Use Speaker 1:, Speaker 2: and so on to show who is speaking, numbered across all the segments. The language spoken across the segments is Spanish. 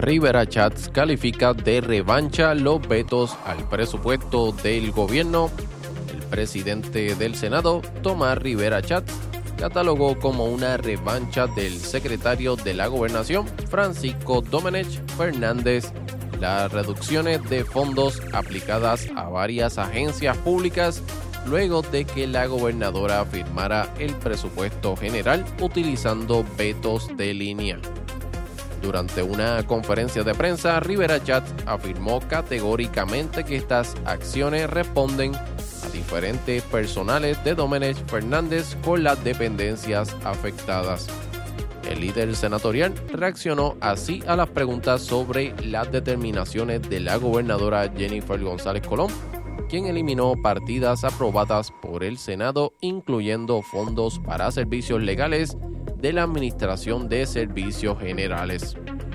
Speaker 1: Rivera Schatz califica de revancha los vetos al presupuesto del gobierno. El presidente del Senado, Tomás Rivera Schatz, catalogó como una revancha del secretario de la Gobernación, Francisco Domenech Fernández, las reducciones de fondos aplicadas a varias agencias públicas luego de que la gobernadora firmara el presupuesto general utilizando vetos de línea. Durante una conferencia de prensa, Rivera Schatz afirmó categóricamente que estas acciones responden a diferentes personales de Domenech Fernández con las dependencias afectadas. El líder senatorial reaccionó así a las preguntas sobre las determinaciones de la gobernadora Jennifer González Colón, quien eliminó partidas aprobadas por el Senado, incluyendo fondos para servicios legales de la Administración de Servicios Generales.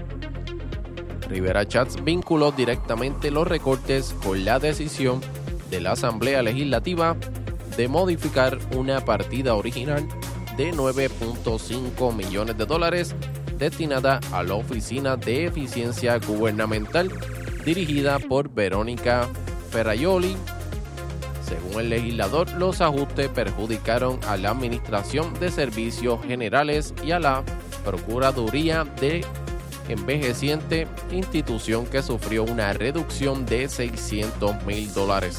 Speaker 1: Rivera Schatz vinculó directamente los recortes con la decisión de la Asamblea Legislativa de modificar una partida original de $9.5 millones destinada a la Oficina de Eficiencia Gubernamental dirigida por Verónica Ferraioli. Según el legislador, los ajustes perjudicaron a la Administración de Servicios Generales y a la Procuraduría de Envejeciente, institución que sufrió una reducción de $600,000.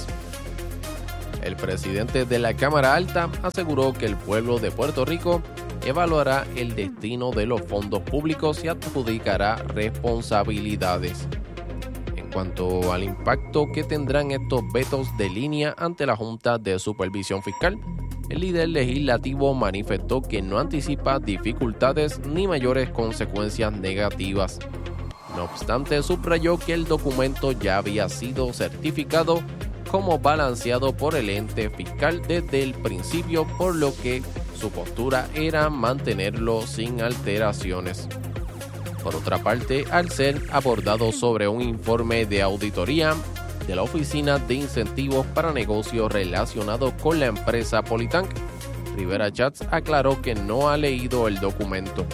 Speaker 1: El presidente de la Cámara Alta aseguró que el pueblo de Puerto Rico evaluará el destino de los fondos públicos y adjudicará responsabilidades. En cuanto al impacto que tendrán estos vetos de línea ante la Junta de Supervisión Fiscal, el líder legislativo manifestó que no anticipa dificultades ni mayores consecuencias negativas. No obstante, subrayó que el documento ya había sido certificado como balanceado por el ente fiscal desde el principio, por lo que su postura era mantenerlo sin alteraciones. Por otra parte, al ser abordado sobre un informe de auditoría de la Oficina de Incentivos para Negocios relacionado con la empresa Polytank, Rivera Schatz aclaró que no ha leído el documento.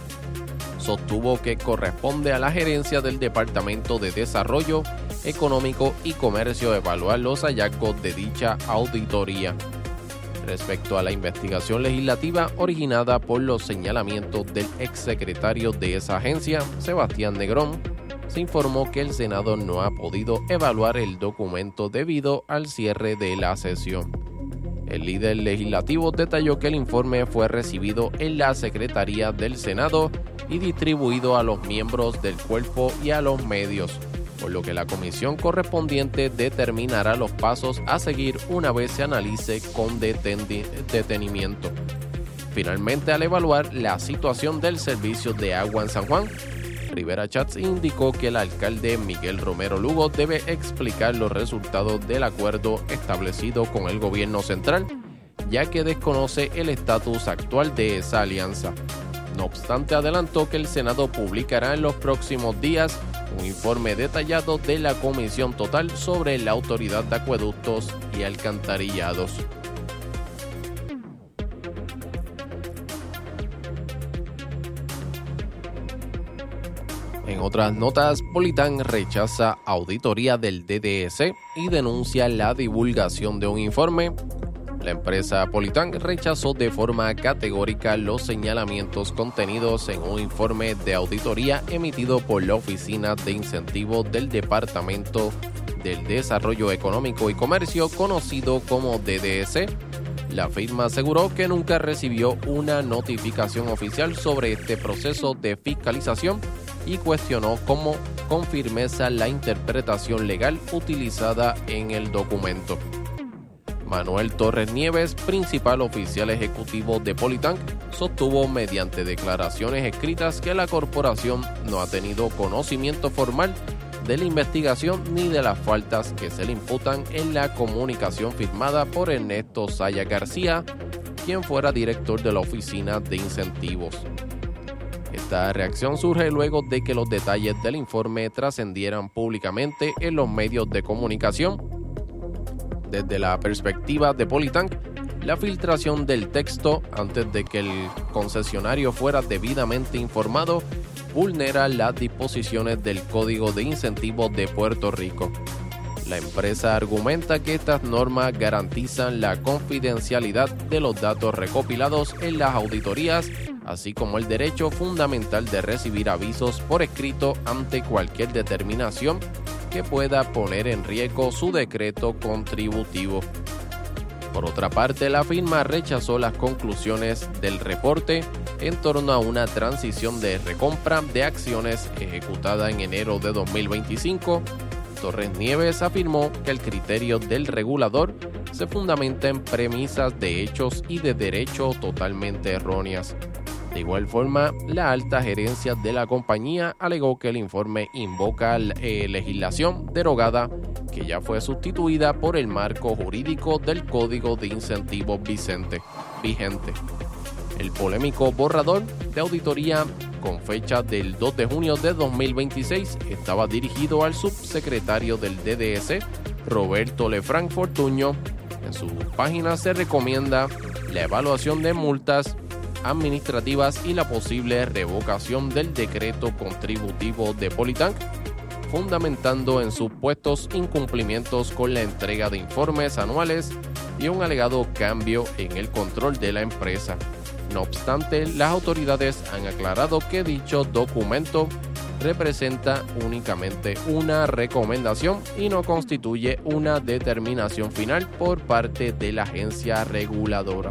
Speaker 1: Sostuvo que corresponde a la gerencia del Departamento de Desarrollo Económico y Comercio evaluar los hallazgos de dicha auditoría. Respecto a la investigación legislativa originada por los señalamientos del exsecretario de esa agencia, Sebastián Negrón, se informó que el Senado no ha podido evaluar el documento debido al cierre de la sesión. El líder legislativo detalló que el informe fue recibido en la Secretaría del Senado y distribuido a los miembros del cuerpo y a los medios, por lo que la comisión correspondiente determinará los pasos a seguir una vez se analice con detenimiento. Finalmente, al evaluar la situación del servicio de agua en San Juan, Rivera Schatz indicó que el alcalde Miguel Romero Lugo debe explicar los resultados del acuerdo establecido con el gobierno central, ya que desconoce el estatus actual de esa alianza. No obstante, adelantó que el Senado publicará en los próximos días un informe detallado de la Comisión Total sobre la Autoridad de Acueductos y Alcantarillados. En otras notas, Polytank rechaza auditoría del DDS y denuncia la divulgación de un informe. La empresa Polytank rechazó de forma categórica los señalamientos contenidos en un informe de auditoría emitido por la Oficina de Incentivos del Departamento del Desarrollo Económico y Comercio, conocido como DDS. La firma aseguró que nunca recibió una notificación oficial sobre este proceso de fiscalización y cuestionó con firmeza la interpretación legal utilizada en el documento. Manuel Torres Nieves, principal oficial ejecutivo de Polytank, sostuvo mediante declaraciones escritas que la corporación no ha tenido conocimiento formal de la investigación ni de las faltas que se le imputan en la comunicación firmada por Ernesto Saya García, quien fuera director de la Oficina de Incentivos. Esta reacción surge luego de que los detalles del informe trascendieran públicamente en los medios de comunicación. Desde la perspectiva de Polytank, la filtración del texto antes de que el concesionario fuera debidamente informado vulnera las disposiciones del Código de Incentivos de Puerto Rico. La empresa argumenta que estas normas garantizan la confidencialidad de los datos recopilados en las auditorías, así como el derecho fundamental de recibir avisos por escrito ante cualquier determinación que pueda poner en riesgo su decreto contributivo. Por otra parte, la firma rechazó las conclusiones del reporte en torno a una transición de recompra de acciones ejecutada en enero de 2025. Torres Nieves afirmó que el criterio del regulador se fundamenta en premisas de hechos y de derecho totalmente erróneas. De igual forma, la alta gerencia de la compañía alegó que el informe invoca legislación derogada que ya fue sustituida por el marco jurídico del Código de Incentivos vigente. El polémico borrador de auditoría con fecha del 2 de junio de 2026 estaba dirigido al subsecretario del DDS, Roberto Lefranc Fortuño. En su página se recomienda la evaluación de multas administrativas y la posible revocación del decreto contributivo de Politank, fundamentando en supuestos incumplimientos con la entrega de informes anuales y un alegado cambio en el control de la empresa. No obstante, las autoridades han aclarado que dicho documento representa únicamente una recomendación y no constituye una determinación final por parte de la agencia reguladora.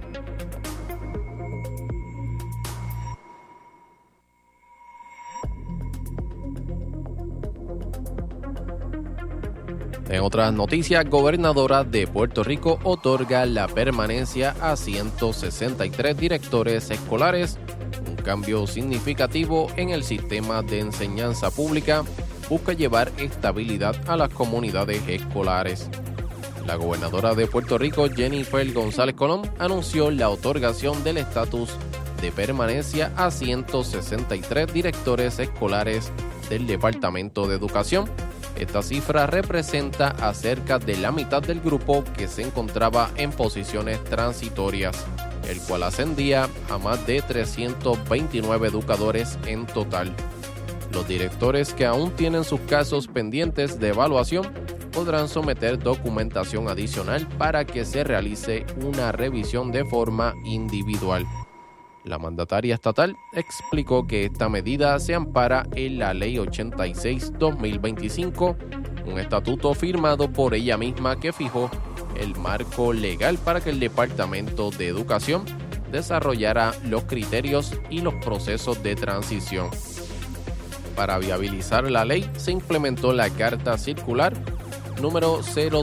Speaker 1: En otras noticias, gobernadora de Puerto Rico otorga la permanencia a 163 directores escolares, un cambio significativo en el sistema de enseñanza pública. Busca llevar estabilidad a las comunidades escolares. La gobernadora de Puerto Rico, Jennifer González Colón, anunció la otorgación del estatus de permanencia a 163 directores escolares del Departamento de Educación. Esta cifra representa a cerca de la mitad del grupo que se encontraba en posiciones transitorias, el cual ascendía a más de 329 educadores en total. Los directores que aún tienen sus casos pendientes de evaluación podrán someter documentación adicional para que se realice una revisión de forma individual. La mandataria estatal explicó que esta medida se ampara en la Ley 86-2025, un estatuto firmado por ella misma que fijó el marco legal para que el Departamento de Educación desarrollara los criterios y los procesos de transición. Para viabilizar la ley, se implementó la Carta Circular número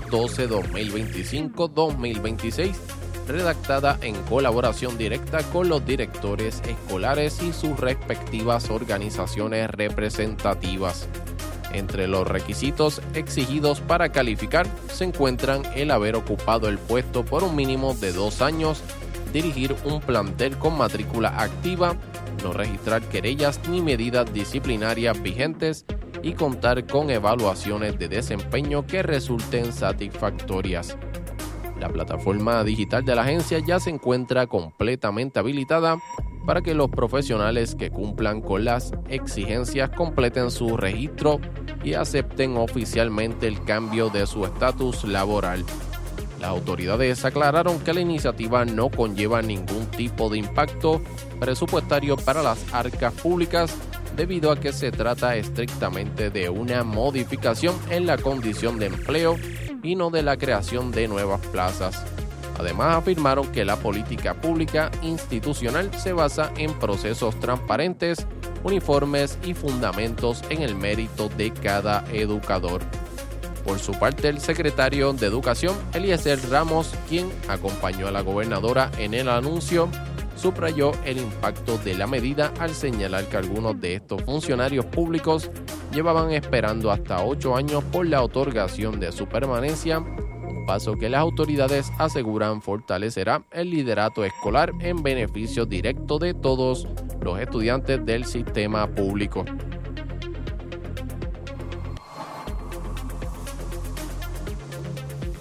Speaker 1: 012-2025-2026, redactada en colaboración directa con los directores escolares y sus respectivas organizaciones representativas. Entre los requisitos exigidos para calificar se encuentran el haber ocupado el puesto por un mínimo de 2 años, dirigir un plantel con matrícula activa, no registrar querellas ni medidas disciplinarias vigentes y contar con evaluaciones de desempeño que resulten satisfactorias. La plataforma digital de la agencia ya se encuentra completamente habilitada para que los profesionales que cumplan con las exigencias completen su registro y acepten oficialmente el cambio de su estatus laboral. Las autoridades aclararon que la iniciativa no conlleva ningún tipo de impacto presupuestario para las arcas públicas, debido a que se trata estrictamente de una modificación en la condición de empleo y no de la creación de nuevas plazas. Además, afirmaron que la política pública institucional se basa en procesos transparentes, uniformes y fundamentos en el mérito de cada educador. Por su parte, el secretario de Educación, Eliezer Ramos, quien acompañó a la gobernadora en el anuncio, subrayó el impacto de la medida al señalar que algunos de estos funcionarios públicos llevaban esperando hasta 8 años por la otorgación de su permanencia, un paso que las autoridades aseguran fortalecerá el liderato escolar en beneficio directo de todos los estudiantes del sistema público.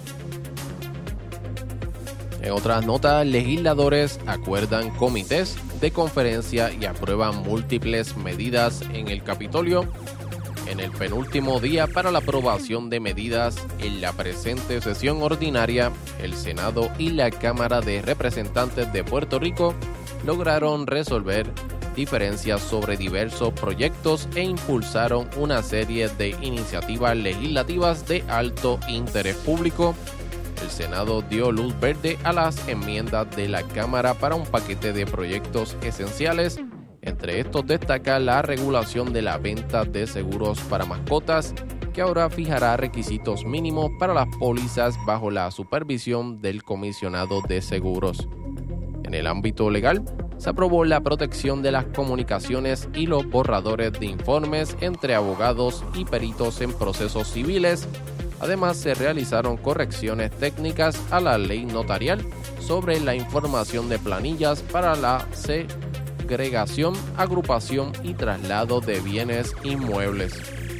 Speaker 1: En otras notas, legisladores acuerdan comités de conferencia y aprueban múltiples medidas en el Capitolio. En el penúltimo día para la aprobación de medidas en la presente sesión ordinaria, el Senado y la Cámara de Representantes de Puerto Rico lograron resolver diferencias sobre diversos proyectos e impulsaron una serie de iniciativas legislativas de alto interés público. El Senado dio luz verde a las enmiendas de la Cámara para un paquete de proyectos esenciales. Entre estos destaca la regulación de la venta de seguros para mascotas, que ahora fijará requisitos mínimos para las pólizas bajo la supervisión del comisionado de seguros. En el ámbito legal, se aprobó la protección de las comunicaciones y los borradores de informes entre abogados y peritos en procesos civiles. Además, se realizaron correcciones técnicas a la ley notarial sobre la información de planillas para la segregación, agrupación y traslado de bienes inmuebles.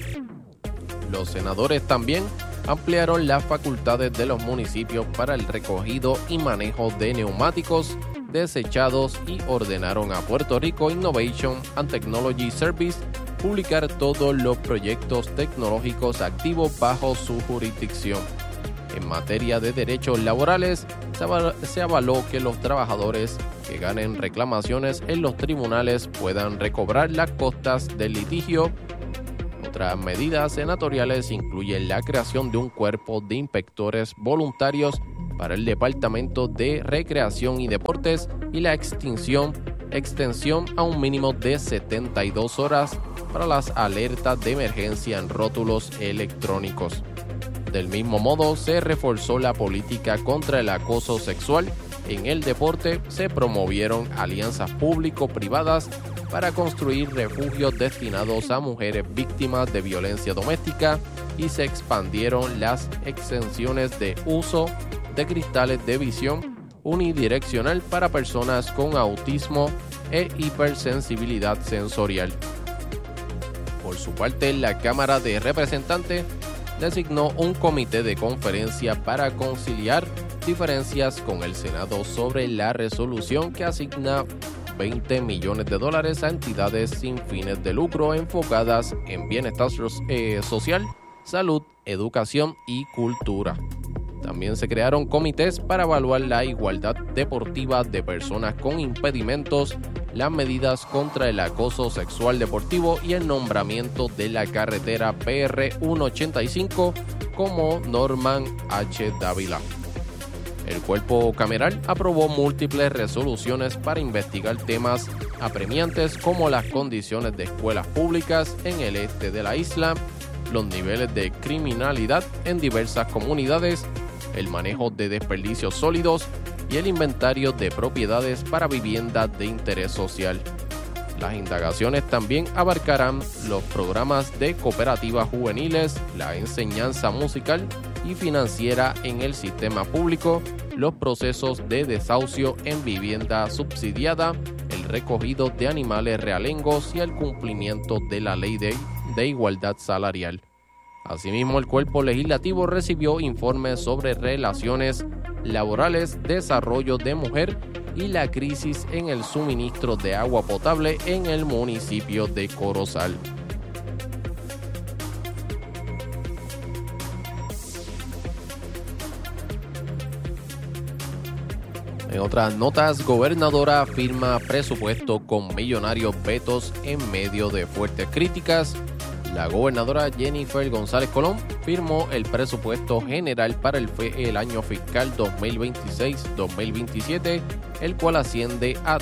Speaker 1: Los senadores también ampliaron las facultades de los municipios para el recogido y manejo de neumáticos desechados y ordenaron a Puerto Rico Innovation and Technology Service publicar todos los proyectos tecnológicos activos bajo su jurisdicción. En materia de derechos laborales, se avaló que los trabajadores que ganen reclamaciones en los tribunales puedan recobrar las costas del litigio. Otras medidas senatoriales incluyen la creación de un cuerpo de inspectores voluntarios para el Departamento de Recreación y Deportes y la extensión a un mínimo de 72 horas para las alertas de emergencia en rótulos electrónicos. Del mismo modo, se reforzó la política contra el acoso sexual. En el deporte se promovieron alianzas público-privadas para construir refugios destinados a mujeres víctimas de violencia doméstica y se expandieron las exenciones de uso de cristales de visión unidireccional para personas con autismo e hipersensibilidad sensorial. Por su parte, la Cámara de Representantes designó un comité de conferencia para conciliar diferencias con el Senado sobre la resolución que asigna $20 millones a entidades sin fines de lucro enfocadas en bienestar social, salud, educación y cultura. También se crearon comités para evaluar la igualdad deportiva de personas con impedimentos, las medidas contra el acoso sexual deportivo y el nombramiento de la carretera PR 185 como Norman H. Dávila. El cuerpo cameral aprobó múltiples resoluciones para investigar temas apremiantes como las condiciones de escuelas públicas en el este de la isla, los niveles de criminalidad en diversas comunidades, el manejo de desperdicios sólidos y el inventario de propiedades para viviendas de interés social. Las indagaciones también abarcarán los programas de cooperativas juveniles, la enseñanza musical y financiera en el sistema público, los procesos de desahucio en vivienda subsidiada, el recogido de animales realengos y el cumplimiento de la ley de igualdad salarial. Asimismo, el cuerpo legislativo recibió informes sobre relaciones laborales, desarrollo de mujer y la crisis en el suministro de agua potable en el municipio de Corozal. En otras notas, gobernadora firma presupuesto con millonarios vetos en medio de fuertes críticas. La gobernadora Jennifer González Colón firmó el presupuesto general para el año fiscal 2026-2027, el cual asciende a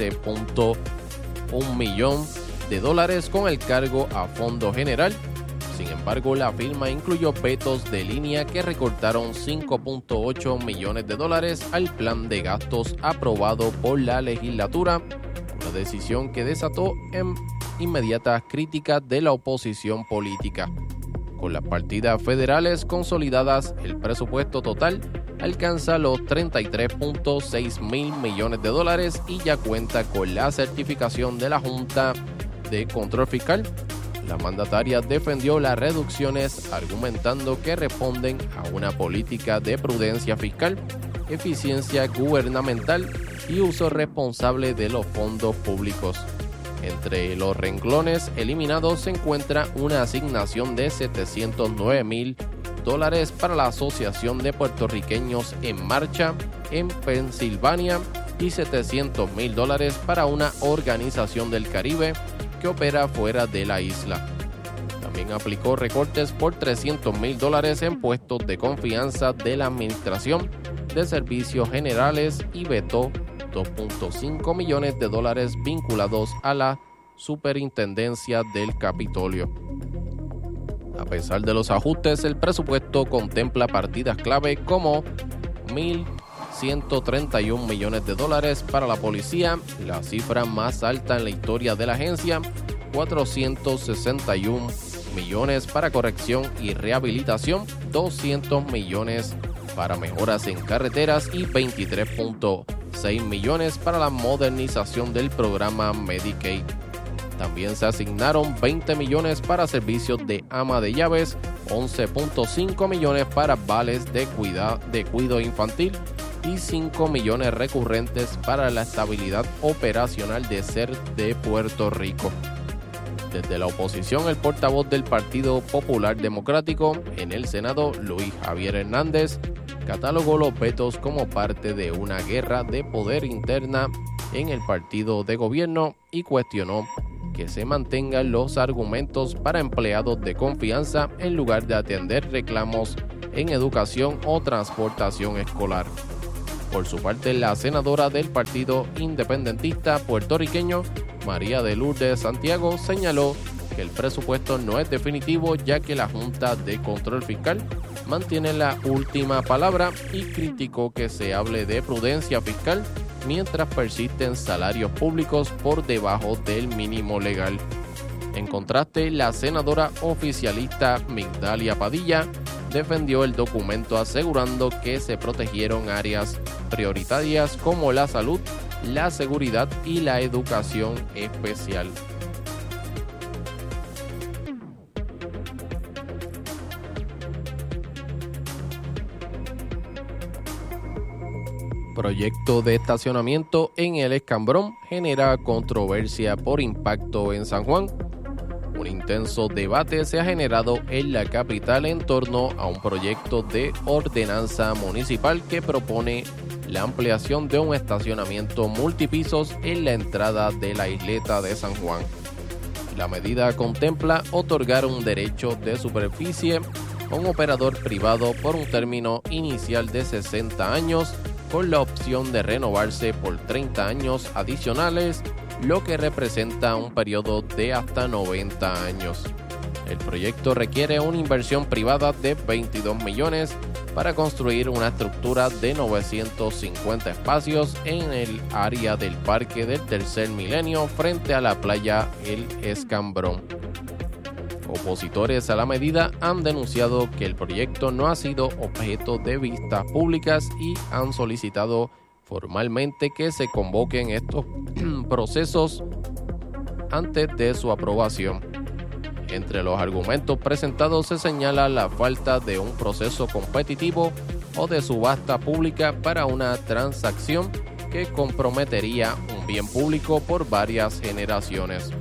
Speaker 1: $13.1 millón con el cargo a fondo general. Sin embargo, la firma incluyó vetos de línea que recortaron $5.8 millones al plan de gastos aprobado por la legislatura, una decisión que desató en inmediatas críticas de la oposición política. Con las partidas federales consolidadas, el presupuesto total alcanza los $33.6 mil millones y ya cuenta con la certificación de la Junta de Control Fiscal. La mandataria defendió las reducciones argumentando que responden a una política de prudencia fiscal eficiencia gubernamental y uso responsable de los fondos públicos. Entre los renglones eliminados se encuentra una asignación de $709,000 para la Asociación de Puertorriqueños en Marcha en Pensilvania y $700,000 para una organización del Caribe que opera fuera de la isla. También aplicó recortes por $300,000 en puestos de confianza de la Administración de Servicios Generales y vetó $2.5 millones vinculados a la Superintendencia del Capitolio. A pesar de los ajustes, el presupuesto contempla partidas clave como $1,131 millones para la policía, la cifra más alta en la historia de la agencia, $461 millones para corrección y rehabilitación, $200 millones para mejoras en carreteras y $23.6 millones para la modernización del programa Medicaid. También se asignaron $20 millones para servicios de ama de llaves, $11.5 millones para vales de cuidado infantil y $5 millones recurrentes para la estabilidad operacional de SER de Puerto Rico. Desde la oposición, el portavoz del Partido Popular Democrático en el Senado, Luis Javier Hernández, catalogó los vetos como parte de una guerra de poder interna en el partido de gobierno y cuestionó que se mantengan los argumentos para empleados de confianza en lugar de atender reclamos en educación o transportación escolar. Por su parte, la senadora del Partido Independentista puertorriqueño, María de Lourdes Santiago, señaló que el presupuesto no es definitivo ya que la Junta de Control Fiscal mantiene la última palabra y criticó que se hable de prudencia fiscal mientras persisten salarios públicos por debajo del mínimo legal. En contraste, la senadora oficialista Migdalia Padilla defendió el documento asegurando que se protegieron áreas prioritarias como la salud, la seguridad y la educación especial. Proyecto de estacionamiento en el Escambrón genera controversia por impacto en San Juan. Un intenso debate se ha generado en la capital en torno a un proyecto de ordenanza municipal que propone la ampliación de un estacionamiento multipisos en la entrada de la isleta de San Juan. La medida contempla otorgar un derecho de superficie a un operador privado por un término inicial de 60 años, con la opción de renovarse por 30 años adicionales, lo que representa un periodo de hasta 90 años. El proyecto requiere una inversión privada de $22 millones para construir una estructura de 950 espacios en el área del Parque del Tercer Milenio frente a la playa El Escambrón. Opositores a la medida han denunciado que el proyecto no ha sido objeto de vistas públicas y han solicitado formalmente que se convoquen estos procesos antes de su aprobación. Entre los argumentos presentados se señala la falta de un proceso competitivo o de subasta pública para una transacción que comprometería un bien público por varias generaciones.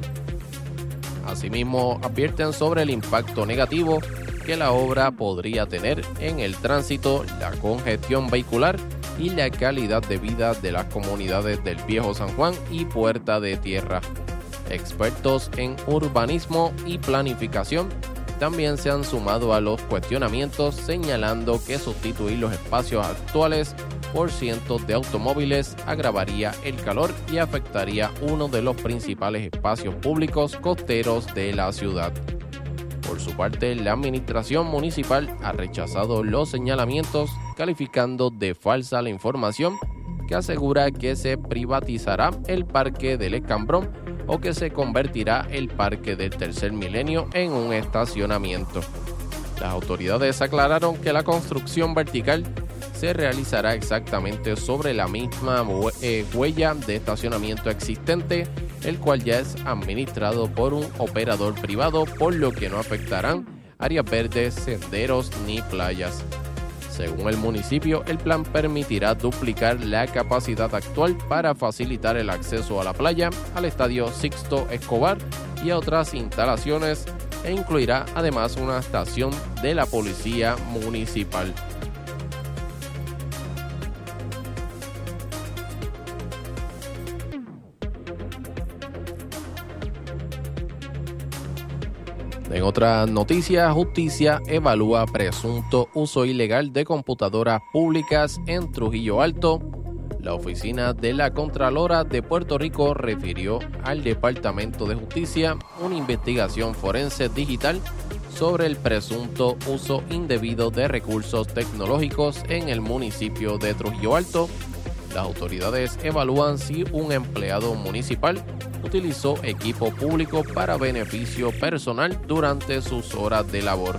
Speaker 1: Asimismo, advierten sobre el impacto negativo que la obra podría tener en el tránsito, la congestión vehicular y la calidad de vida de las comunidades del Viejo San Juan y Puerta de Tierra. Expertos en urbanismo y planificación también se han sumado a los cuestionamientos, señalando que sustituir los espacios actuales por cientos de automóviles agravaría el calor y afectaría uno de los principales espacios públicos costeros de la ciudad. Por su parte, la administración municipal ha rechazado los señalamientos, calificando de falsa la información que asegura que se privatizará el Parque del Escambrón o que se convertirá el Parque del Tercer Milenio en un estacionamiento. Las autoridades aclararon que la construcción vertical se realizará exactamente sobre la misma huella de estacionamiento existente, el cual ya es administrado por un operador privado, por lo que no afectarán áreas verdes, senderos ni playas. Según el municipio, el plan permitirá duplicar la capacidad actual para facilitar el acceso a la playa, al estadio Sixto Escobar y a otras instalaciones, e incluirá además una estación de la policía municipal. En otras noticias, justicia evalúa presunto uso ilegal de computadoras públicas en Trujillo Alto. La oficina de la Contralora de Puerto Rico refirió al Departamento de Justicia una investigación forense digital sobre el presunto uso indebido de recursos tecnológicos en el municipio de Trujillo Alto. Las autoridades evalúan si un empleado municipal utilizó equipo público para beneficio personal durante sus horas de labor.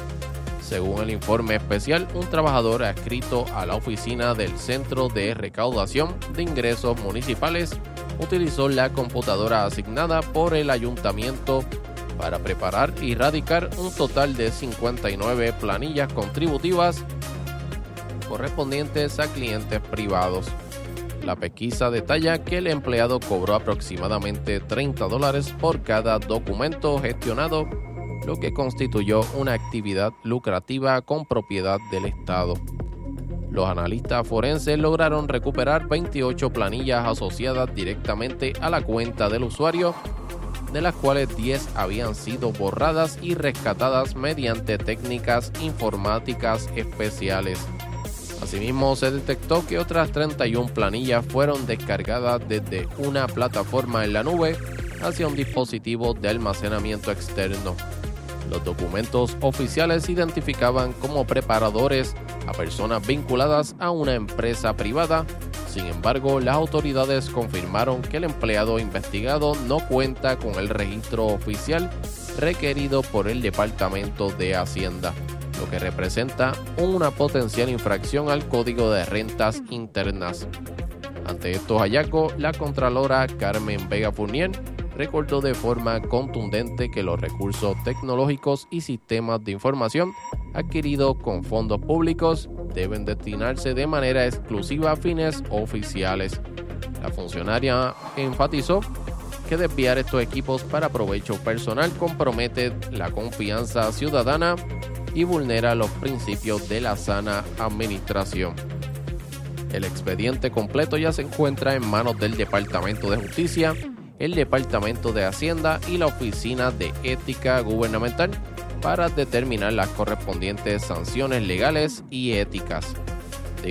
Speaker 1: Según el informe especial, un trabajador adscrito a la oficina del Centro de Recaudación de Ingresos Municipales utilizó la computadora asignada por el ayuntamiento para preparar y radicar un total de 59 planillas contributivas correspondientes a clientes privados. La pesquisa detalla que el empleado cobró aproximadamente $30 por cada documento gestionado, lo que constituyó una actividad lucrativa con propiedad del Estado. Los analistas forenses lograron recuperar 28 planillas asociadas directamente a la cuenta del usuario, de las cuales 10 habían sido borradas y rescatadas mediante técnicas informáticas especiales. Asimismo, se detectó que otras 31 planillas fueron descargadas desde una plataforma en la nube hacia un dispositivo de almacenamiento externo. Los documentos oficiales identificaban como preparadores a personas vinculadas a una empresa privada. Sin embargo, las autoridades confirmaron que el empleado investigado no cuenta con el registro oficial requerido por el Departamento de Hacienda, lo que representa una potencial infracción al Código de Rentas Internas. Ante estos hallazgos, la Contralora Carmen Vega Fournier recordó de forma contundente que los recursos tecnológicos y sistemas de información adquiridos con fondos públicos deben destinarse de manera exclusiva a fines oficiales. La funcionaria enfatizó que desviar estos equipos para provecho personal compromete la confianza ciudadana y vulnera los principios de la sana administración. El expediente completo ya se encuentra en manos del Departamento de Justicia, el Departamento de Hacienda y la Oficina de Ética Gubernamental para determinar las correspondientes sanciones legales y éticas. De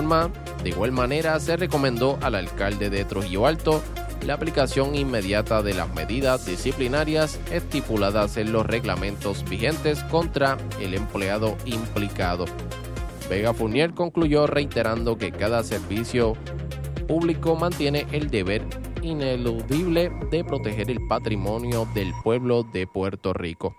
Speaker 1: igual manera, se recomendó al alcalde de Trujillo Alto la aplicación inmediata de las medidas disciplinarias estipuladas en los reglamentos vigentes contra el empleado implicado. Vega Fournier concluyó reiterando que cada servicio público mantiene el deber ineludible de proteger el patrimonio del pueblo de Puerto Rico.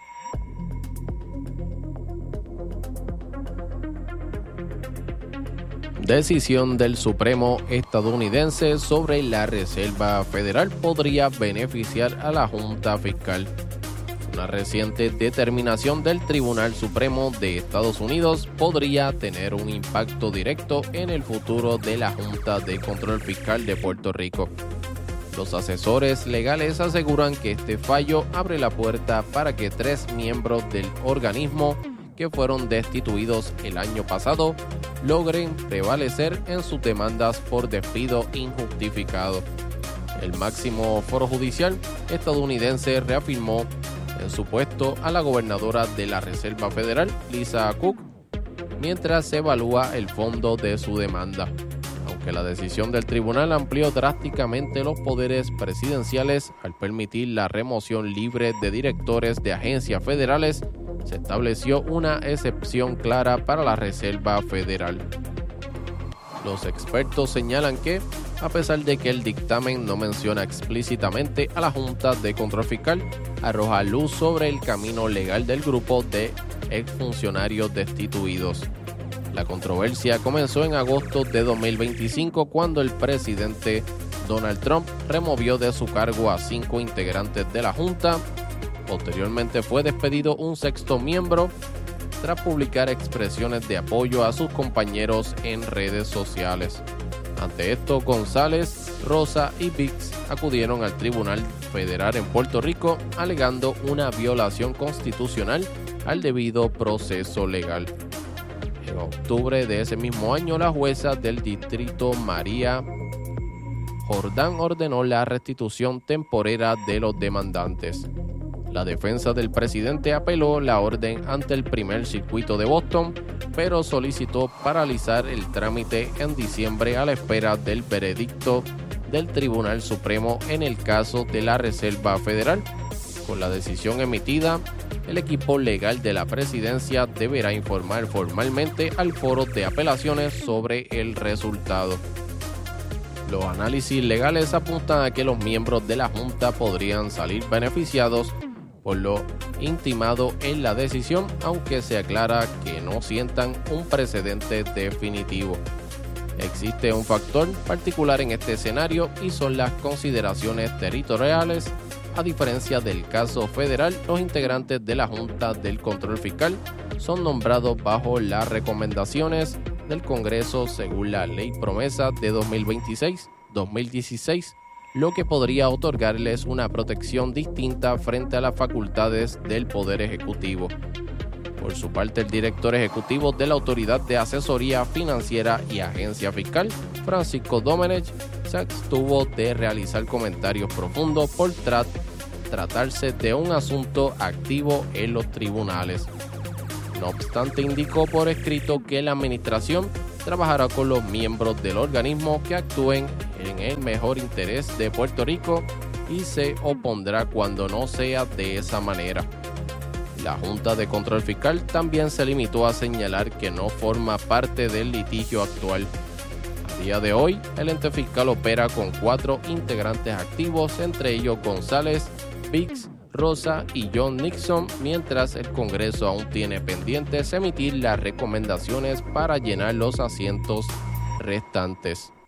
Speaker 1: Decisión del Supremo estadounidense sobre la Reserva Federal podría beneficiar a la Junta Fiscal. Una reciente determinación del Tribunal Supremo de Estados Unidos podría tener un impacto directo en el futuro de la Junta de Control Fiscal de Puerto Rico. Los asesores legales aseguran que este fallo abre la puerta para que 3 miembros del organismo que fueron destituidos el año pasado logren prevalecer en sus demandas por despido injustificado. El máximo foro judicial estadounidense reafirmó en su puesto a la gobernadora de la Reserva Federal, Lisa Cook, mientras se evalúa el fondo de su demanda. Aunque la decisión del tribunal amplió drásticamente los poderes presidenciales al permitir la remoción libre de directores de agencias federales, se estableció una excepción clara para la Reserva Federal. Los expertos señalan que, a pesar de que el dictamen no menciona explícitamente a la Junta de Control Fiscal, arroja luz sobre el camino legal del grupo de exfuncionarios destituidos. La controversia comenzó en agosto de 2025 cuando el presidente Donald Trump removió de su cargo a 5 integrantes de la Junta. Posteriormente fue despedido un 6º miembro tras publicar expresiones de apoyo a sus compañeros en redes sociales. Ante esto, González, Rosa y Biggs acudieron al Tribunal Federal en Puerto Rico alegando una violación constitucional al debido proceso legal. En octubre de ese mismo año, la jueza del distrito María Jordán ordenó la restitución temporera de los demandantes. La defensa del presidente apeló la orden ante el primer circuito de Boston, pero solicitó paralizar el trámite en diciembre a la espera del veredicto del Tribunal Supremo en el caso de la Reserva Federal. Con la decisión emitida, el equipo legal de la presidencia deberá informar formalmente al foro de apelaciones sobre el resultado. Los análisis legales apuntan a que los miembros de la Junta podrían salir beneficiados por lo intimado en la decisión, aunque se aclara que no sientan un precedente definitivo. Existe un factor particular en este escenario y son las consideraciones territoriales. A diferencia del caso federal, los integrantes de la Junta del Control Fiscal son nombrados bajo las recomendaciones del Congreso según la Ley Promesa de 2016, lo que podría otorgarles una protección distinta frente a las facultades del Poder Ejecutivo. Por su parte, el director ejecutivo de la Autoridad de Asesoría Financiera y Agencia Fiscal, Francisco Domenech, se abstuvo de realizar comentarios profundos por tratarse de un asunto activo en los tribunales. No obstante, indicó por escrito que la administración trabajará con los miembros del organismo que actúen en el mejor interés de Puerto Rico y se opondrá cuando no sea de esa manera. La Junta de Control Fiscal también se limitó a señalar que no forma parte del litigio actual. A día de hoy, el ente fiscal opera con 4 integrantes activos, entre ellos González, Biggs, Rosa y John Nixon, mientras el Congreso aún tiene pendientes emitir las recomendaciones para llenar los asientos restantes.